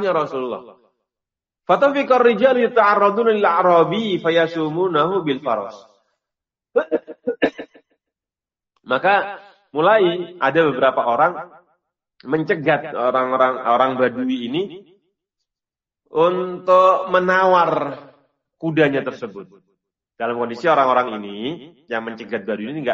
haknya Rasulullah. Fatafiqar rijal yata'arraduna lil a'rabi fayasumunahu bil faras. Maka mulai ada beberapa orang mencegat orang Badui ini untuk menawar kudanya tersebut. Dalam kondisi orang-orang ini yang mencegat Badui ini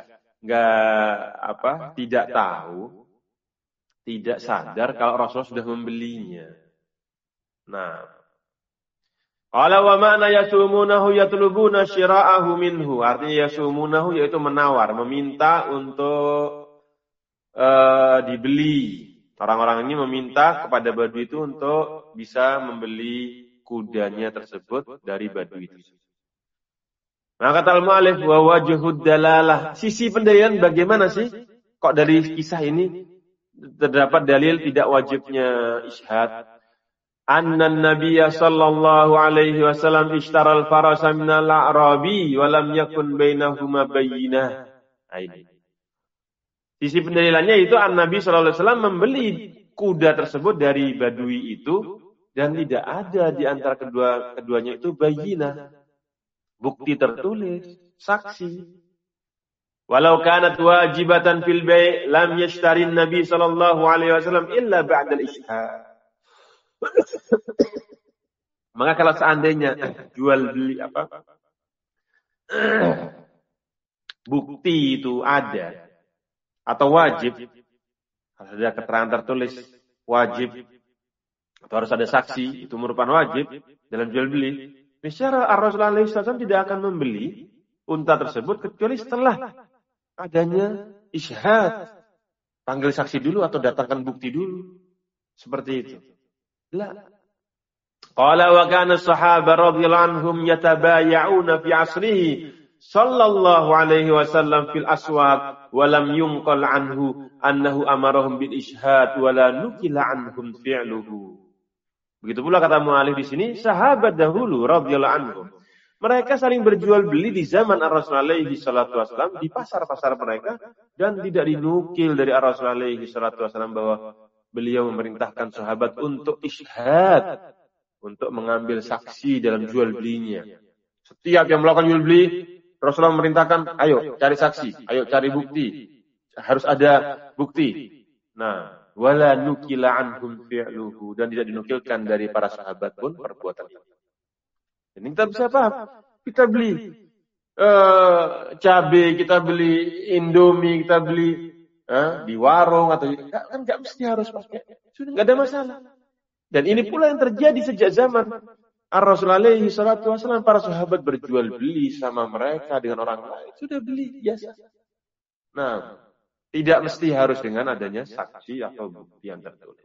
tidak tahu, tidak sadar kalau Rasulullah sudah membelinya. Nah, qala wa ma'na yasumunahu yatlubuna syira'ahu minhu. Artinya yasumunahu yaitu menawar, meminta untuk dibeli. Orang-orang ini meminta kepada Badui itu untuk bisa membeli kudanya tersebut dari Badui itu. Maka kata al-mu'allif wa wajhud dalalah. Sisi pendalilan bagaimana sih? Kok dari kisah ini terdapat dalil tidak wajibnya isyhad? Anna an-nabiyya sallallahu alaihi wasallam ishtara al-farasa min al-a'rabi wa lam yakun bainahuma bayyinah. Sisi pendalilannya itu an-nabi sallallahu alaihi wasallam membeli kuda tersebut dari Badui itu dan tidak ada di antara keduanya itu bayyinah. Bukti tertulis, saksi. Walau kanat wajibatan fil bai' lam yashtari an-nabi sallallahu alaihi wasallam illa ba'da al-ishhad. Maka kalau seandainya jual beli bukti itu ada atau wajib, harus ada keterangan tertulis wajib atau harus ada saksi, itu merupakan wajib dalam jual beli. Niscaya Rasulullah SAW tidak akan membeli unta tersebut kecuali setelah adanya isyhad. Panggil saksi dulu atau datangkan bukti dulu. Seperti itu. La. Qala wa kana as-sahaba radhiyallahu anhum yatabaya'una fi 'asrihi sallallahu alaihi wasallam fil aswaq wa lam yunqal anhu annahu amarahum bil isyhad wa la nukila anhum fi'luhu. Begitu pula kata mu'allif di sini, sahabat dahulu radhiyallahu anhum, mereka saling berjual beli di zaman Rasulullah alaihi salatu wasallam di pasar-pasar mereka dan tidak dinukil dari Rasulullah alaihi salatu wasallam bahwa beliau memerintahkan sahabat untuk isyhad, untuk mengambil saksi dalam jual belinya. Setiap yang melakukan jual beli, Rasulullah memerintahkan, ayo cari saksi, ayo cari bukti, harus ada bukti. Nah, wala nukila anhum fi'luhu, dan tidak dinukilkan dari para sahabat pun perbuatan ini. Ini kita bisa paham. Kita beli cabai, kita beli Indomie, kita beli di warung atau kan nggak mesti harus pakai, sudah nggak ada masalah. Dan ini pula yang terjadi sejak zaman Rasulullah alaihi salatu wasallam, para sahabat berjual beli sama mereka dengan orang lain, sudah beli biasa. Nah, tidak mesti harus dengan adanya saksi atau bukti yang tertulis.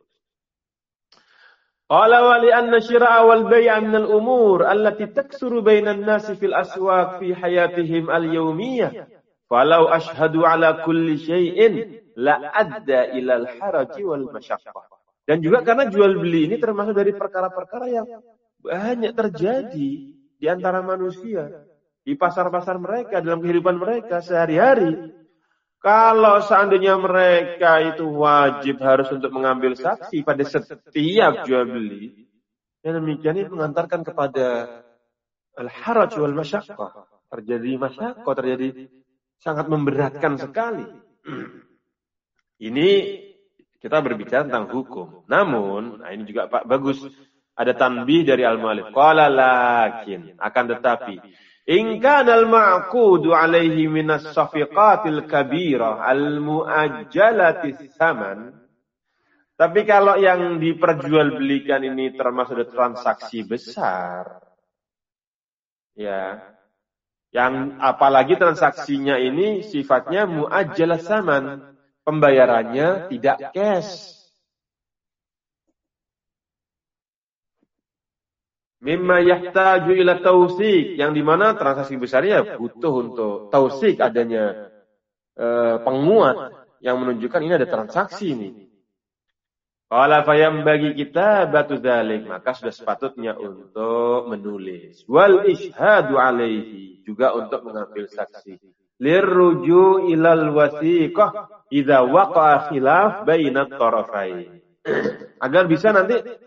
Qala wa li anna syira'a wal bay'a min al-umur allati taksuru bainan nasi fil aswaq fi hayatihim al-yawmiyah. Falau ashhadu ala kulli syai'in la adda ila al-haraj wal masyaqqah. Dan juga karena jual beli ini termasuk dari perkara-perkara yang banyak terjadi di antara manusia, di pasar-pasar mereka, dalam kehidupan mereka sehari-hari. Kalau seandainya mereka itu wajib harus untuk mengambil saksi pada setiap jual beli, yang demikian ini mengantarkan kepada al-haraj wal masyaqqah. Terjadi masyaqqah, terjadi sangat memberatkan sekali. Ini kita berbicara tentang hukum. Namun, ini juga Pak bagus, ada tanbih dari al-mu'allif. Qala lakin, akan tetapi in kana al-ma'qudu alaihi min as-safiqatil kabirah al-mu'ajjalati tsaman. Tapi kalau yang diperjualbelikan ini termasuk ada transaksi besar, ya, yang apalagi transaksinya ini sifatnya mu'ajjalah tsaman, pembayarannya tidak cash. Mimma yahtaju ila tausik, yang dimana transaksi besarnya butuh untuk tausik, adanya penguat yang menunjukkan ini ada transaksi ini. Qala fayam bagi kita batu dzalik, maka sudah sepatutnya untuk menulis. Wal ishhadu alaihi, juga untuk mengambil saksi. Lirruju ilal wasiqah idza waqa'a khilaf bainat tarafain. Agar bisa nanti